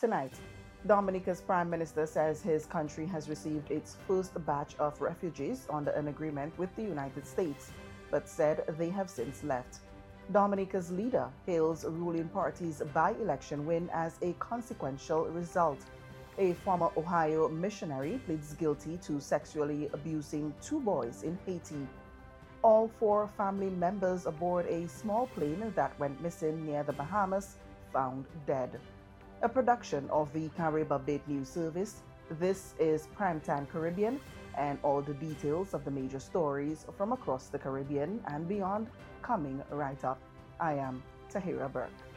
Tonight, Dominica's Prime Minister says his country has received its first batch of refugees under an agreement with the United States, but said they have since left. Dominica's leader hails ruling party's by-election win as a consequential result. A former Ohio missionary pleads guilty to sexually abusing 2 boys in Haiti. All 4 family members aboard a small plane that went missing near the Bahamas found dead. A production of the Carib Update News Service. This is Primetime Caribbean, and all the details of the major stories from across the Caribbean and beyond coming right up. I am Tahira Burke.